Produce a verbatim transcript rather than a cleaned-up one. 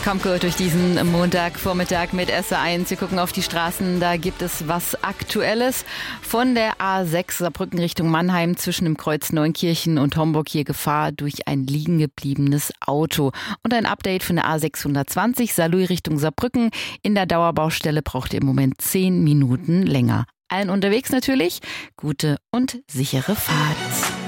Kommt gut durch diesen Montagvormittag mit S R eins. Wir gucken auf die Straßen, da gibt es was Aktuelles. Von der A sechs Saarbrücken Richtung Mannheim zwischen dem Kreuz Neunkirchen und Homburg hier Gefahr durch ein liegen gebliebenes Auto. Und ein Update von der A sechshundertzwanzig Saarlouis Richtung Saarbrücken. In der Dauerbaustelle braucht ihr im Moment zehn Minuten länger. Allen unterwegs natürlich gute und sichere Fahrt.